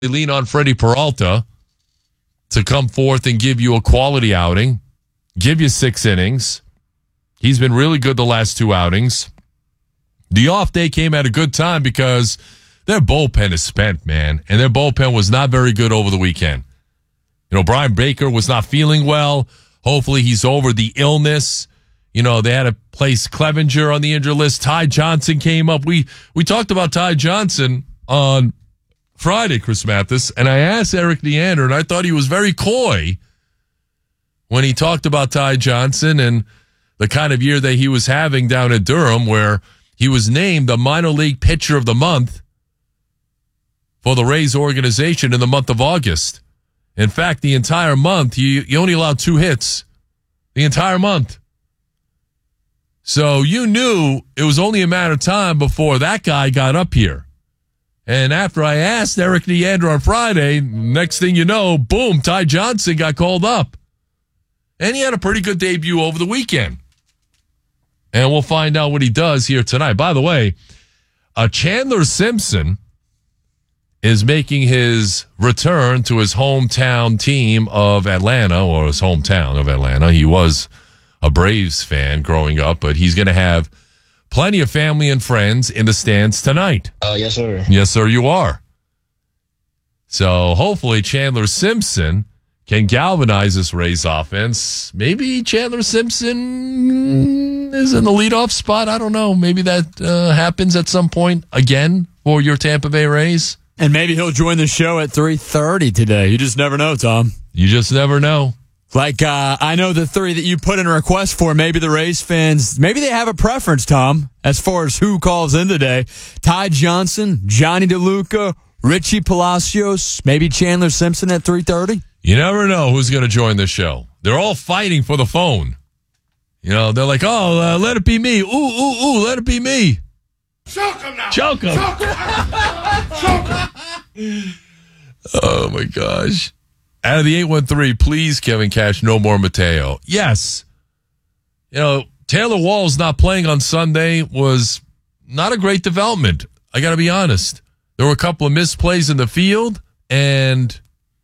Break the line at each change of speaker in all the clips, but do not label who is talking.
lean on Freddie Peralta to come forth and give you a quality outing, give you 6 innings. He's been really good the last 2 outings. The off day came at a good time because their bullpen is spent, man, and their bullpen was not very good over the weekend. Brian Baker was not feeling well. Hopefully he's over the illness. They had to place Clevenger on the injured list. Ty Johnson came up. We talked about Ty Johnson on Friday, Chris Mathis, and I asked Eric Neander, and I thought he was very coy when he talked about Ty Johnson and the kind of year that he was having down at Durham, where he was named the minor league pitcher of the month for the Rays organization in the month of August. In fact, the entire month, he only allowed 2 hits. The entire month. So you knew it was only a matter of time before that guy got up here. And after I asked Eric Neander on Friday, next thing you know, boom, Ty Johnson got called up. And he had a pretty good debut over the weekend. And we'll find out what he does here tonight. By the way, Chandler Simpson is making his return to his hometown team of Atlanta, or his hometown of Atlanta. He was a Braves fan growing up, but he's going to have plenty of family and friends in the stands tonight.
Yes, sir.
Yes, sir, you are. So hopefully Chandler Simpson can galvanize this Rays offense. Maybe Chandler Simpson is in the leadoff spot. I don't know. Maybe that happens at some point again for your Tampa Bay Rays.
And maybe he'll join the show at 3:30 today. You just never know, Tom.
You just never know.
Like, I know the 3 that you put in a request for, maybe the Rays fans, maybe they have a preference, Tom, as far as who calls in today. Ty Johnson, Johnny DeLuca, Richie Palacios, maybe Chandler Simpson at 3:30.
You never know who's going to join the show. They're all fighting for the phone. They're like, let it be me. Ooh, let it be me.
Choke him now.
Choke him.
Choke him.
Oh, my gosh. Out of the 813, please, Kevin Cash, no more Mateo. Yes. Taylor Walls not playing on Sunday was not a great development. I got to be honest. There were a couple of misplays in the field, and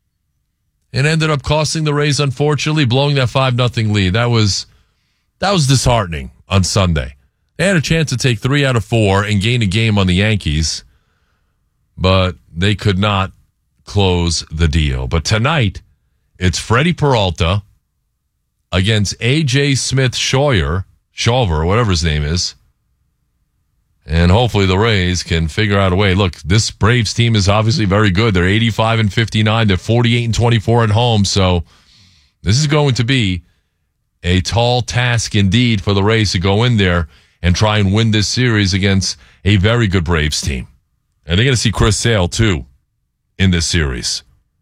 it ended up costing the Rays, unfortunately, blowing that 5-0 lead. That was disheartening on Sunday. They had a chance to take 3 out of 4 and gain a game on the Yankees, but they could not close the deal. But tonight, it's Freddie Peralta against A.J. Smith-Shawver, whatever his name is. And hopefully the Rays can figure out a way. Look, this Braves team is obviously very good. They're 85-59. They're 48-24 at home. So this is going to be a tall task indeed for the Rays to go in there and try and win this series against a very good Braves team. And they're going to see Chris Sale, too, in this series.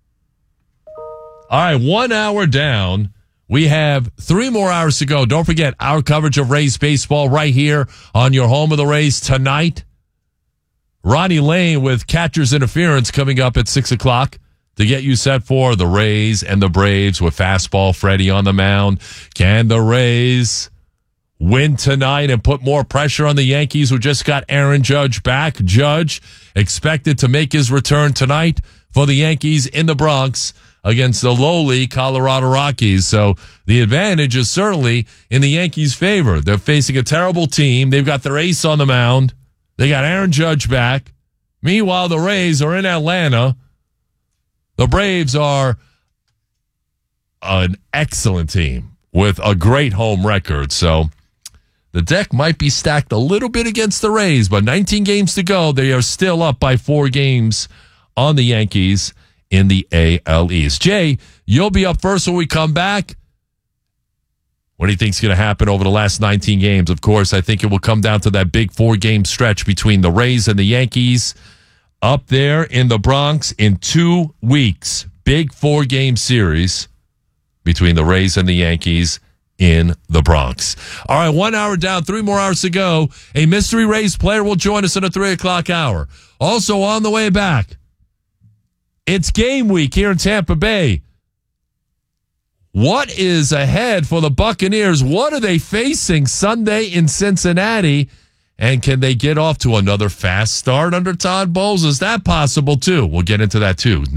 All right, 1 hour down. We have 3 more hours to go. Don't forget our coverage of Rays baseball right here on your home of the Rays tonight. Ronnie Lane with Catcher's Interference coming up at 6 o'clock to get you set for the Rays and the Braves with Fastball Freddie on the mound. Can the Rays win tonight and put more pressure on the Yankees, who just got Aaron Judge back? Judge expected to make his return tonight for the Yankees in the Bronx against the lowly Colorado Rockies. So the advantage is certainly in the Yankees' favor. They're facing a terrible team. They've got their ace on the mound. They got Aaron Judge back. Meanwhile, the Rays are in Atlanta. The Braves are an excellent team with a great home record. So the deck might be stacked a little bit against the Rays, but 19 games to go. They are still up by 4 games on the Yankees in the AL East. Jay, you'll be up first when we come back. What do you think is going to happen over the last 19 games? Of course, I think it will come down to that big 4-game stretch between the Rays and the Yankees up there in the Bronx in 2 weeks. Big 4-game series between the Rays and the Yankees in the Bronx. All right, 1 hour down, 3 more hours to go. A mystery Rays player will join us in the 3 o'clock hour. Also on the way back, it's game week here in Tampa Bay. What is ahead for the Buccaneers? What are they facing Sunday in Cincinnati? And can they get off to another fast start under Todd Bowles? Is that possible too? We'll get into that too.